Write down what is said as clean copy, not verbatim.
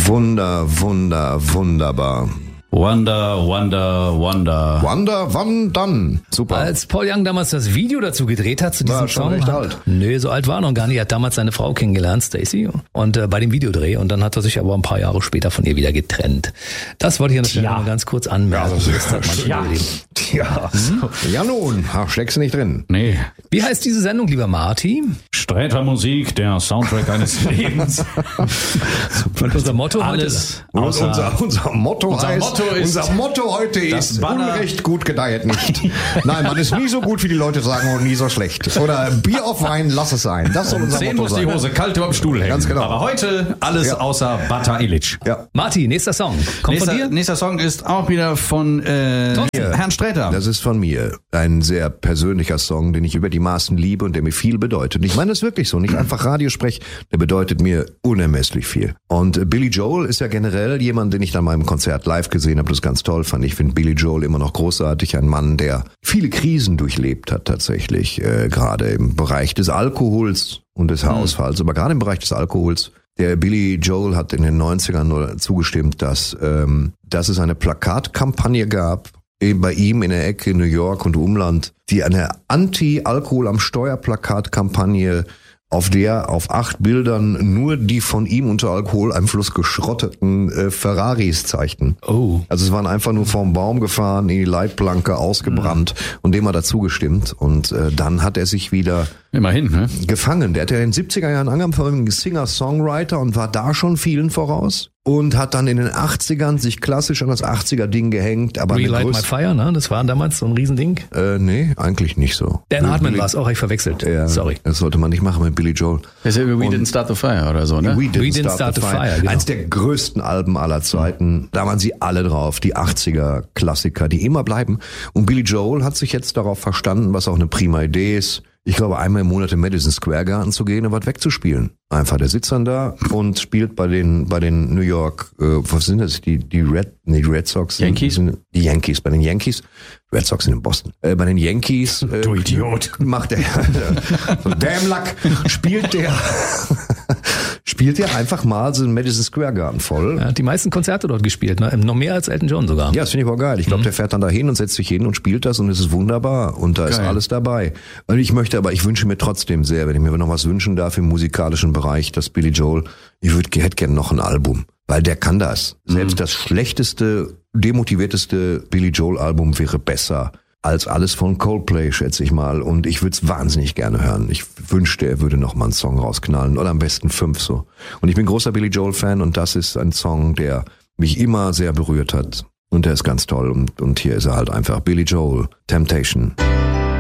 Wunderbar. Wonder. Wonder, wann dann? Super. Als Paul Young damals das Video dazu gedreht hat zu diesem War schon Song. recht alt. Nö, so alt war er noch gar nicht. Er hat damals seine Frau kennengelernt, Stacey, und bei dem Videodreh. Und dann hat er sich aber ein paar Jahre später von ihr wieder getrennt. Das wollte ich an der Stelle mal ganz kurz anmerken. Ja nun, steckst du nicht drin. Nee. Wie heißt diese Sendung, lieber Marty? Sträter Musik, der Soundtrack eines Lebens. Und unser Motto Alles Und außer... unser Motto heute ist Banner. Unrecht gut gedeiht nicht. Nein, man ist nie so gut, wie die Leute sagen, und nie so schlecht. Oder Bier auf Wein, lass es sein. Das soll unser 10 Motto muss die sein. Hose kalt über dem Stuhl hängen. Ganz genau. Aber heute alles außer Bata Illich. Ja. Marty, nächster Song. Kommt von dir? Nächster Song ist auch wieder von Herrn Sträter. Das ist von mir ein sehr persönlicher Song, den ich über die Maßen liebe und der mir viel bedeutet. Und ich meine das wirklich so, nicht einfach Radiosprech, der bedeutet mir unermesslich viel. Und Billy Joel ist ja generell jemand, den ich dann mal im Konzert live gesehen habe, das ganz toll fand. Ich finde Billy Joel immer noch großartig, ein Mann, der viele Krisen durchlebt hat tatsächlich, gerade im Bereich des Alkohols und des Haarausfalls, aber gerade im Bereich des Alkohols. Der Billy Joel hat in den 90ern nur zugestimmt, dass es eine Plakatkampagne gab, eben bei ihm in der Ecke in New York und Umland, die eine Anti-Alkohol am Steuer-Plakatkampagne, auf der auf 8 Bildern nur die von ihm unter Alkoholeinfluss geschrotteten Ferraris zeigten. Oh. Also es waren einfach nur vorm Baum gefahren, in die Leitplanke ausgebrannt und dem hat er zugestimmt. Und dann hat er sich wieder Immerhin, ne? gefangen. Der hat ja in den 70er Jahren angefangen, Singer-Songwriter und war da schon vielen voraus. Und hat dann in den 80ern sich klassisch an das 80er-Ding gehängt. Aber Relight My Fire, ne? Das war damals so ein Riesending. Nee, eigentlich nicht so. Dan Hartman war es auch, ich verwechselt. Ja, Sorry. Das sollte man nicht machen mit Billy Joel. Das ist ja We Didn't Start the Fire oder so, ne? We Didn't Start the Fire. Genau. Eins der größten Alben aller Zeiten. Da waren sie alle drauf. Die 80er-Klassiker, die immer bleiben. Und Billy Joel hat sich jetzt darauf verstanden, was auch eine prima Idee ist. Ich glaube, einmal im Monat im Madison Square Garden zu gehen und was wegzuspielen. Einfach, der sitzt dann da und spielt bei den New York, was sind das? Die Red Sox? Yankees? Die Yankees, bei den Yankees. Red Sox sind in Boston. Bei den Yankees. Du Idiot. Macht er, damn luck, spielt er einfach mal so einen Madison Square Garden voll. Er hat die meisten Konzerte dort gespielt, ne? Noch mehr als Elton John sogar. Ja, das finde ich auch geil. Ich glaube, der fährt dann da hin und setzt sich hin und spielt das und es ist wunderbar und da ist alles dabei. Und ich wünsche mir trotzdem sehr, wenn ich mir noch was wünschen darf im musikalischen Bereich, dass Billy Joel, hätte gerne noch ein Album, weil der kann das. Selbst das schlechteste, demotivierteste Billy Joel Album wäre besser als alles von Coldplay, schätze ich mal. Und ich würde es wahnsinnig gerne hören. Ich wünschte, er würde noch mal einen Song rausknallen oder am besten 5 so. Und ich bin großer Billy Joel Fan und das ist ein Song, der mich immer sehr berührt hat. Und der ist ganz toll und hier ist er halt einfach. Billy Joel, Temptation.